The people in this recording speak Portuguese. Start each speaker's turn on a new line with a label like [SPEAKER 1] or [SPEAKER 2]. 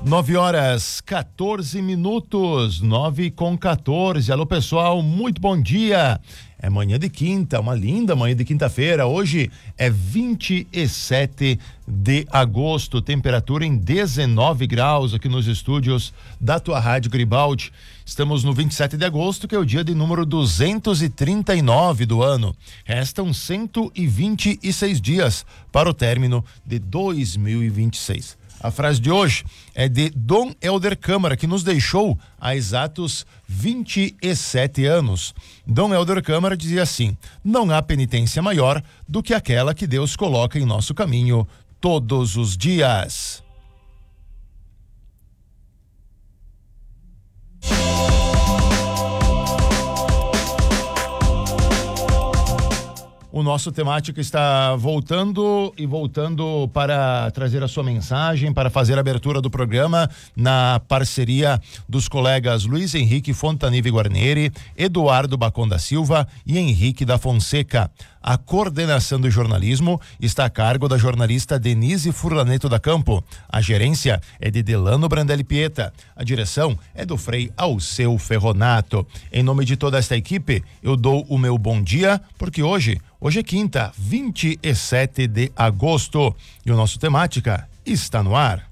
[SPEAKER 1] 9h14, 9h14. Alô, pessoal, muito bom dia. É manhã de quinta, uma linda manhã de quinta-feira. Hoje é 27 de agosto, temperatura em 19 graus aqui nos estúdios da tua Rádio Garibaldi. Estamos no 27 de agosto, que é o dia de número 239 do ano. Restam 126 dias para o término de 2026. A frase de hoje é de Dom Helder Câmara, que nos deixou há exatos 27 anos. Dom Helder Câmara dizia assim: não há penitência maior do que aquela que Deus coloca em nosso caminho todos os dias. O nosso temático está voltando para trazer a sua mensagem, para fazer a abertura do programa na parceria dos colegas Luiz Henrique Fontanive Guarneri, Eduardo Bacon da Silva e Henrique da Fonseca. A coordenação do jornalismo está a cargo da jornalista Denise Furlaneto da Campo. A gerência é de Delano Brandelli Pieta. A direção é do Frei Alceu Ferronato. Em nome de toda esta equipe, eu dou o meu bom dia, porque hoje é quinta, 27 de agosto, e o nosso temática está no ar.